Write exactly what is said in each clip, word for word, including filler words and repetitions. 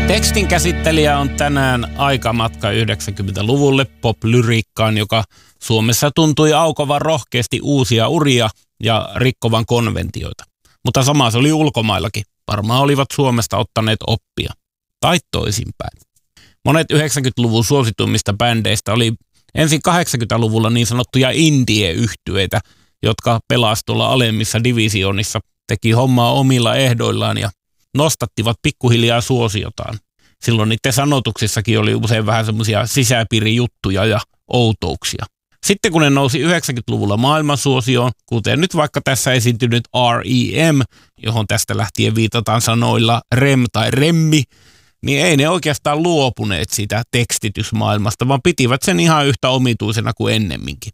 Tekstin käsittelijä on tänään aikamatka yhdeksänkymmentäluvulle pop-lyriikkaan, joka Suomessa tuntui aukovan rohkeasti uusia uria ja rikkovan konventioita. Mutta sama se oli ulkomaillakin. Varmaan olivat Suomesta ottaneet oppia. Tai toisinpäin. Monet yhdeksänkymmentäluvun suosituimmista bändeistä oli ensin kahdeksankymmentäluvulla niin sanottuja indie-yhtyeitä, jotka pelasivat tuolla alemmissa divisioonissa, teki hommaa omilla ehdoillaan ja nostattivat pikkuhiljaa suosiotaan. Silloin niiden sanotuksissakin oli usein vähän semmoisia sisäpiirijuttuja ja outouksia. Sitten kun ne nousi yhdeksänkymmentäluvulla maailmansuosioon, kuten nyt vaikka tässä esiintynyt R E M, johon tästä lähtien viitataan sanoilla rem tai remmi, niin ei ne oikeastaan luopuneet siitä tekstitysmaailmasta, vaan pitivät sen ihan yhtä omituisena kuin ennemminkin.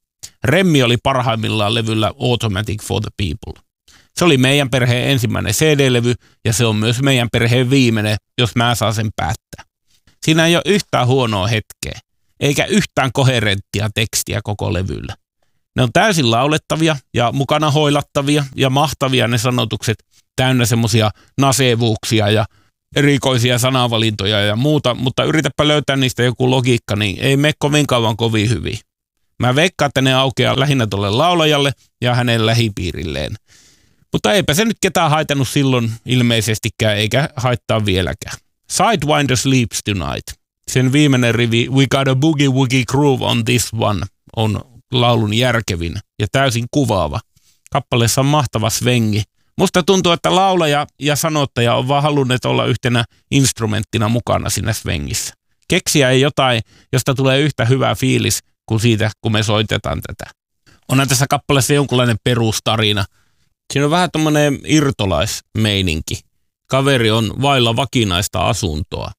Remmi oli parhaimmillaan levyllä Automatic for the People. Se oli meidän perheen ensimmäinen C D-levy ja se on myös meidän perheen viimeinen, jos mä saan sen päättää. Siinä ei ole yhtään huonoa hetkeä, eikä yhtään koherenttia tekstiä koko levyllä. Ne on täysin laulettavia ja mukana hoilattavia ja mahtavia ne sanotukset, täynnä semmosia nasevuuksia ja erikoisia sanavalintoja ja muuta, mutta yritäpä löytää niistä joku logiikka, niin ei mene kovin kauan kovin hyvin. Mä veikkaan, että ne aukeaa lähinnä tuolle laulajalle ja hänen lähipiirilleen. Mutta eipä se nyt ketään haitannut silloin ilmeisestikään, eikä haittaa vieläkään. Sidewinder Sleeps Tonight. Sen viimeinen rivi We got a boogie woogie groove on this one on laulun järkevin ja täysin kuvaava. Kappaleessa on mahtava svengi. Musta tuntuu, että laulaja ja sanottaja on vaan halunneet olla yhtenä instrumenttina mukana siinä svengissä. Keksiä ei jotain, josta tulee yhtä hyvä fiilis kuin siitä, kun me soitetaan tätä. Onhan tässä kappaleessa jonkunlainen perustarina. Siinä on vähän tommoinen irtolaismeininki. Kaveri on vailla vakinaista asuntoa.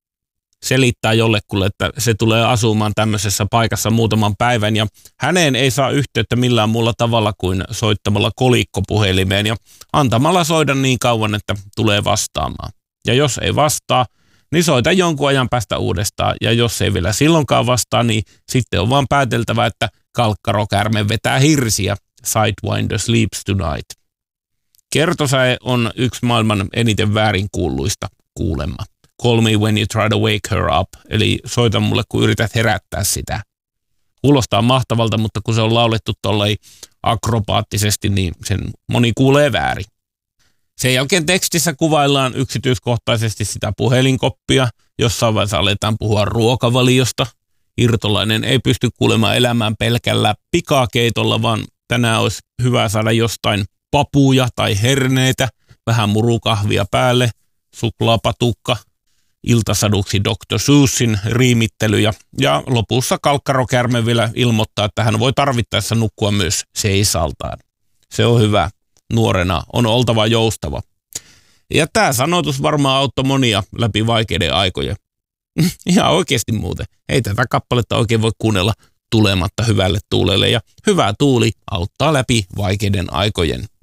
Selittää jollekulle, että se tulee asumaan tämmöisessä paikassa muutaman päivän ja häneen ei saa yhteyttä millään muulla tavalla kuin soittamalla kolikkopuhelimeen ja antamalla soida niin kauan, että tulee vastaamaan. Ja jos ei vastaa, niin soita jonkun ajan päästä uudestaan ja jos ei vielä silloinkaan vastaa, niin sitten on vaan pääteltävä, että kalkkarokärme vetää hirsiä. Sidewinder Sleeps Tonight. Kertosäe on yksi maailman eniten väärin kuulluista kuulemma. Call me when you try to wake her up, eli soita mulle, kun yrität herättää sitä. Kuulostaa mahtavalta, mutta kun se on laulettu tollai akrobaattisesti, niin sen moni kuulee väärin. Sen jälkeen tekstissä kuvaillaan yksityiskohtaisesti sitä puhelinkoppia, jossain vaiheessa aletaan puhua ruokavaliosta. Irtolainen ei pysty kuulemaan elämään pelkällä pikakeitolla, vaan tänään olisi hyvä saada jostain papuja tai herneitä, vähän murukahvia päälle, suklaapatukka, iltasaduksi doktor Seusssin riimittelyjä ja lopussa kalkkarokärme vielä ilmoittaa, että hän voi tarvittaessa nukkua myös seisaltaan. Se on hyvä. Nuorena on oltava joustava. Ja tämä sanotus varmaan auttoi monia läpi vaikeiden aikojen. Ihan oikeasti muuten. Ei tätä kappaletta oikein voi kuunnella tulematta hyvälle tuulelle ja hyvä tuuli auttaa läpi vaikeiden aikojen.